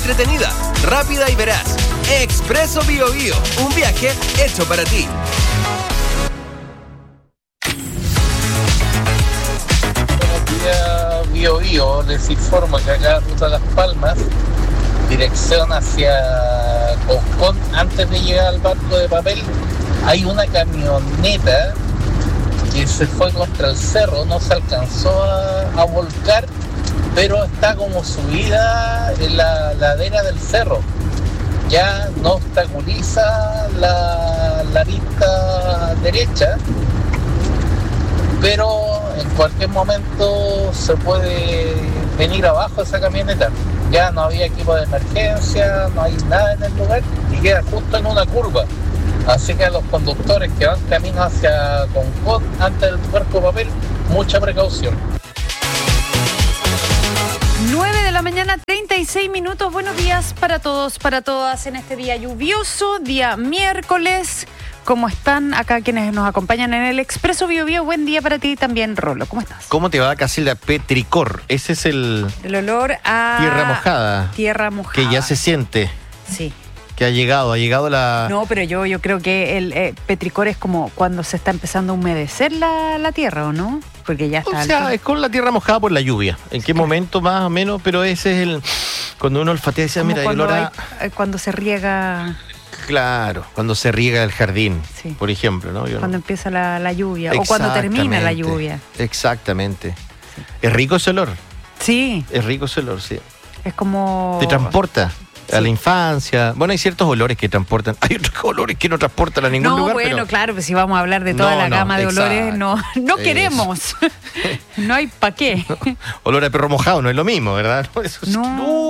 entretenida, rápida y veraz. Expreso Biobío, un viaje hecho para ti. Biobío, les informo que acá ruta Las Palmas, dirección hacia Concón, antes de llegar al barco de papel, hay una camioneta que se fue contra el cerro, no se alcanzó a volcar, pero está como subida en la ladera del cerro. Ya no obstaculiza la vista derecha, pero en cualquier momento se puede venir abajo esa camioneta. Ya no había equipo de emergencia, no hay nada en el lugar y queda justo en una curva. Así que a los conductores que van camino hacia Concón antes del barco de papel, mucha precaución. 9 de la mañana, 36 minutos. Buenos días para todos, para todas en este día lluvioso, día miércoles. ¿Cómo están acá quienes nos acompañan en el Expreso Biobío? Buen día para ti también, Rolo. ¿Cómo estás? ¿Cómo te va, Casilda? Petricor. Ese es el olor a... Tierra mojada. Tierra mojada. Que ya se siente. Sí. Que ha llegado la... No, pero yo creo que el petricor es como cuando se está empezando a humedecer la tierra, ¿o no? Porque ya está... O sea, es con la tierra mojada por la lluvia. ¿En qué momento más o menos? Pero ese es el... Cuando uno olfatea y dice, mira, el olor a... Cuando se riega... Claro, cuando se riega el jardín, sí, por ejemplo, ¿no? Cuando empieza la lluvia o cuando termina la lluvia. Exactamente. Sí. ¿Es rico ese olor? Sí. Es rico ese olor, sí. Es como... Te transporta a la infancia. Bueno, hay ciertos olores que transportan. Hay otros olores que no transportan a ningún lugar. Bueno, pero... claro, pues si vamos a hablar de toda la gama de olores, no queremos. No hay pa' qué. No. Olor a perro mojado no es lo mismo, ¿verdad? Eso sí,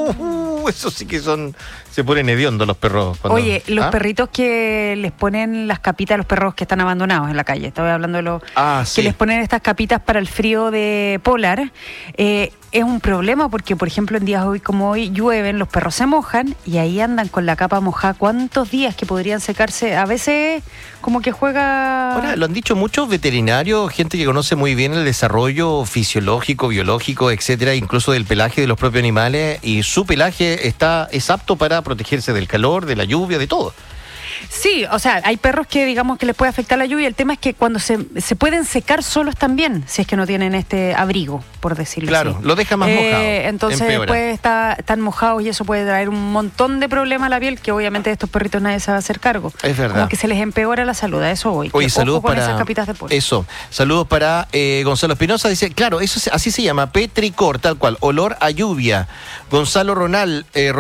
eso sí que se ponen hediondos los perros. Oye, los perritos que les ponen las capitas a los perros que están abandonados en la calle. Estaba hablando de los que les ponen estas capitas para el frío de polar. Es un problema porque, por ejemplo, en días hoy como hoy llueven, los perros se mojan y ahí andan con la capa mojada. ¿Cuántos días que podrían secarse? A veces como que juega... Ahora, lo han dicho muchos veterinarios, gente que conoce muy bien el desarrollo fisiológico, biológico, etcétera, incluso del pelaje de los propios animales, y su pelaje es apto para protegerse del calor, de la lluvia, de todo. Sí, o sea, hay perros que digamos que les puede afectar la lluvia. El tema es que cuando se pueden secar solos también, si es que no tienen este abrigo, por decirlo así. Claro, lo deja más mojado. Entonces después están mojados y eso puede traer un montón de problemas a la piel que obviamente de estos perritos nadie se va a hacer cargo. Es verdad. Como que se les empeora la salud, a eso voy. Oye, saludos para esas capitas de polvo. Eso, saludos para Gonzalo Espinosa, dice, claro, eso así se llama, petricor, tal cual, olor a lluvia. Gonzalo Rolán,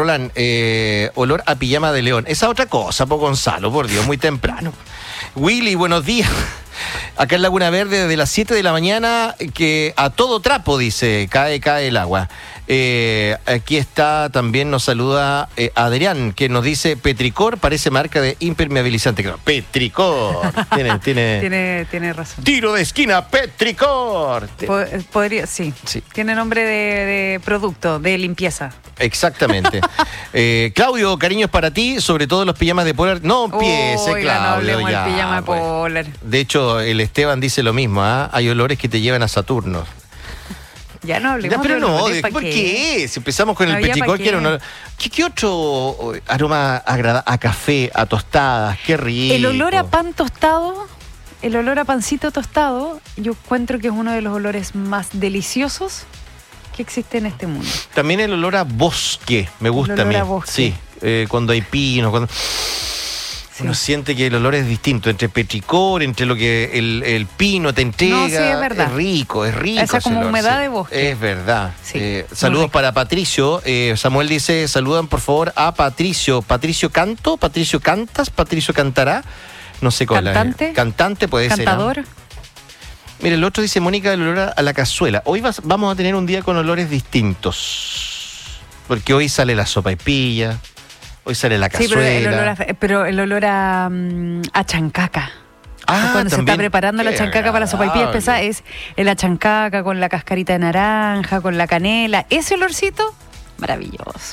olor a pijama de león. Esa otra cosa, por Gonzalo, por Dios, muy temprano. Willy, buenos días. Acá en Laguna Verde desde las 7 de la mañana, que a todo trapo, dice, cae el agua. Aquí está, también nos saluda Adrián, que nos dice, petricor parece marca de impermeabilizante. Claro, petricor. Tiene razón. Tiro de esquina, petricor. Podría, sí. Tiene nombre de producto, de limpieza. Exactamente. Claudio, cariños para ti, sobre todo los pijamas de polar. No empiece, Claudio. No, el pijama polar. De hecho, el Esteban dice lo mismo, ¿ah? Hay olores que te llevan a Saturno. Ya no hablemos pero de no, olores, ¿por qué? Si empezamos con el petricor, ¿qué otro aroma agrada a café, a tostadas? Qué rico. El olor a pan tostado, el olor a pancito tostado, yo encuentro que es uno de los olores más deliciosos que existe en este mundo. También el olor a bosque, me gusta a mí. El olor a bosque. Sí, cuando hay pinos, cuando... Sí. Uno siente que el olor es distinto entre petricor, entre lo que el pino te entrega. No, sí, es verdad. Es rico. Esa como olor, humedad de bosque. Es verdad. Sí, saludos para Patricio. Samuel dice, saludan por favor a Patricio. Patricio Canto, Patricio Cantas, Patricio Cantará. No sé cuál. Cantante puede ser. Cantador. Mira, el otro dice, Mónica, el olor a la cazuela. Hoy vamos a tener un día con olores distintos. Porque hoy sale la sopaipilla. Hoy sale la cazuela. Sí, pero el olor a chancaca. Cuando se está preparando la chancaca para la sopaipilla pesada, es la chancaca con la cascarita de naranja, con la canela. Ese olorcito, maravilloso.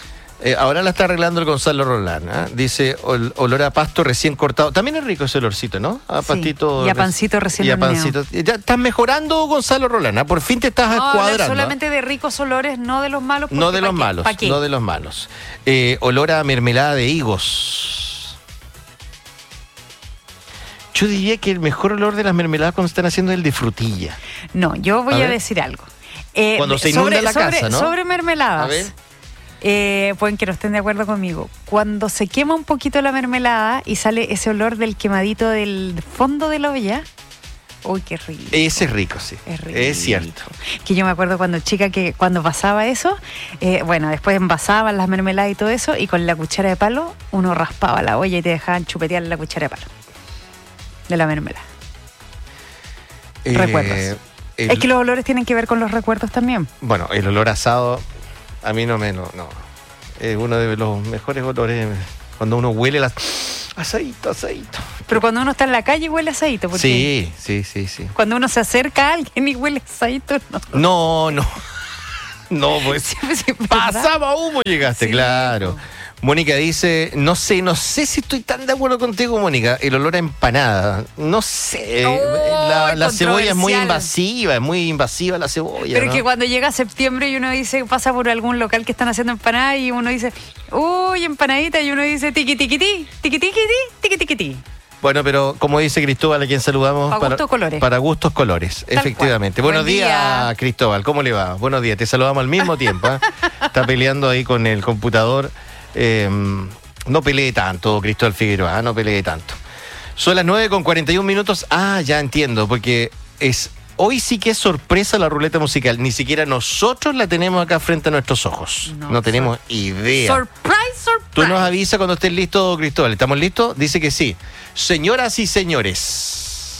Ahora la está arreglando el Gonzalo Rolán. Dice, olor a pasto recién cortado. También es rico ese olorcito, ¿no? A pastito. Y a pancito recién horneado. Ya estás mejorando, Gonzalo Rolán. Por fin te estás cuadrando. Solamente de ricos olores, no de los malos. No de los malos, no de los malos. Olor a mermelada de higos. Yo diría que el mejor olor de las mermeladas cuando están haciendo es el de frutilla. No, yo voy a decir algo. Cuando se inunda la casa, ¿no? Sobre mermeladas. A ver. Pueden que no estén de acuerdo conmigo. Cuando se quema un poquito la mermelada y sale ese olor del quemadito del fondo de la olla. Uy, qué rico. Ese es rico, sí. Es rico. Es cierto. Que yo me acuerdo cuando chica que cuando pasaba eso, después envasaban las mermeladas y todo eso, y con la cuchara de palo uno raspaba la olla y te dejaban chupetear la cuchara de palo de la mermelada. Recuerdos. Es que los olores tienen que ver con los recuerdos también. Bueno, el olor asado a mí no. Es uno de los mejores olores cuando uno huele asadito. Pero cuando uno está en la calle huele asadito. Sí. Cuando uno se acerca a alguien y huele asadito, no. No, pues. Sí, pasaba humo, llegaste, sí, claro. Mónica dice, no sé si estoy tan de acuerdo contigo, Mónica, el olor a empanada, no sé, la cebolla es muy invasiva la cebolla. Pero ¿no? Es que cuando llega septiembre y uno dice, pasa por algún local que están haciendo empanadas y uno dice, uy, empanadita, y uno dice, tiqui tiqui ti, tiqui tiqui ti, tiqui tiqui ti. Bueno, pero como dice Cristóbal, a quien saludamos, para gustos colores, tal efectivamente. Buenos días, Cristóbal, ¿cómo le va? Buenos días, te saludamos al mismo tiempo. Está peleando ahí con el computador. No pelee tanto, Cristóbal Figueroa, no pelee tanto. Son las 9:41. Ya entiendo, porque hoy sí que es sorpresa la ruleta musical. Ni siquiera nosotros la tenemos acá frente a nuestros ojos. No tenemos idea. Surprise. Tú nos avisas cuando estés listo, Cristóbal. ¿Estamos listos? Dice que sí. Señoras y señores.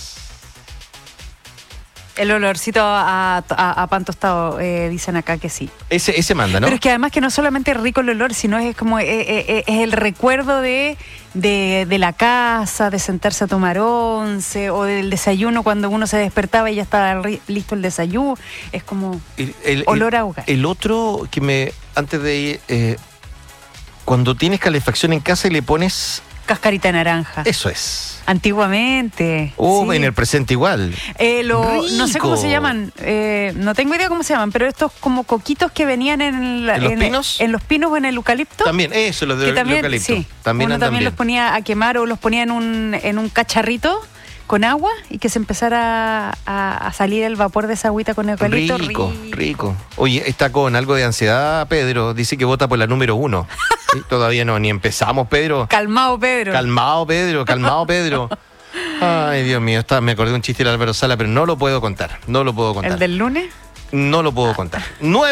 El olorcito a pan tostado, dicen acá que sí. Ese manda, ¿no? Pero es que además que no solamente es rico el olor, sino es como es el recuerdo de la casa, de sentarse a tomar once, o del desayuno cuando uno se despertaba y ya estaba listo el desayuno. Es como olor a hogar. El otro que antes de ir, cuando tienes calefacción en casa y le pones cascarita de naranja. Eso es. Antiguamente. Sí. En el presente igual. No sé cómo se llaman. No tengo idea cómo se llaman, pero estos como coquitos que venían ¿En los pinos? En los pinos o en el eucalipto. También, eso, los de eucalipto. Sí, uno también los ponía a quemar o los ponía en un cacharrito con agua y que se empezara a salir el vapor de esa agüita con eucalipto. Rico. Oye, está con algo de ansiedad, Pedro. Dice que vota por la número 1. ¿Sí? Todavía ni empezamos, Pedro. Calmado, Pedro. Ay, Dios mío, me acordé de un chiste de Álvaro Sala, pero no lo puedo contar. ¿El del lunes? No lo puedo contar.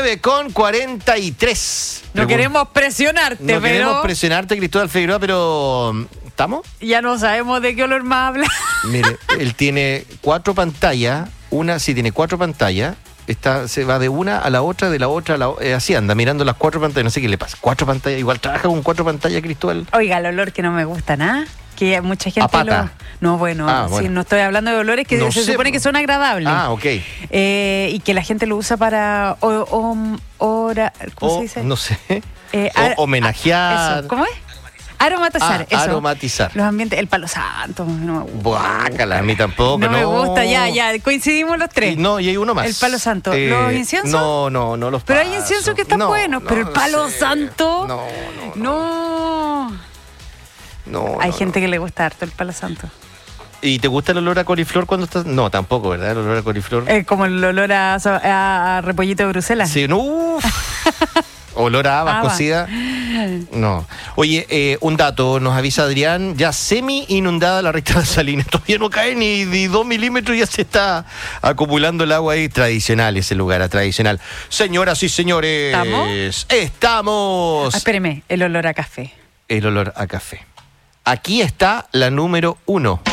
9:43. No queremos presionarte, queremos presionarte, Cristóbal Figueroa, pero... ¿Estamos? Ya no sabemos de qué olor más habla. Mire, él tiene 4 pantallas. Tiene 4 pantallas. Se va de una a la otra, de la otra a la otra. Así anda, mirando las 4 pantallas. No sé qué le pasa. 4 pantallas. Igual trabaja con 4 pantallas, Cristóbal. Oiga, el olor que no me gusta nada. Que mucha gente No, bueno. Sí, no estoy hablando de olores que se supone que son agradables. Ok. Y que la gente lo usa para... ¿Cómo se dice? No sé. Homenajear. Eso. ¿Cómo es? Aromatizar, eso. Aromatizar. Los ambientes, el palo santo, no me gusta. Guácala, a mí tampoco, no me gusta, ya, coincidimos los 3. Y hay uno más. El palo santo. ¿Los inciensos? No los Pero hay inciensos que están buenos, pero el palo santo... No. Hay gente que le gusta harto el palo santo. ¿Y te gusta el olor a coliflor cuando estás...? No, tampoco, ¿verdad? El olor a coliflor. Como el olor a repollito de Bruselas. Sí, olor a habas cocida. No. Oye, un dato, nos avisa Adrián, ya semi inundada la recta de Salinas. Todavía no cae ni 2 milímetros, ya se está acumulando el agua ahí. Tradicional ese lugar, tradicional. Señoras y señores, estamos. Espéreme, el olor a café. El olor a café. Aquí está la número 1.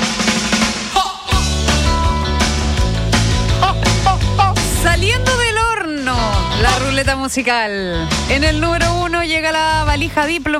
Saliendo del horno, la ruleta musical. En el número 1 llega la valija Diplo.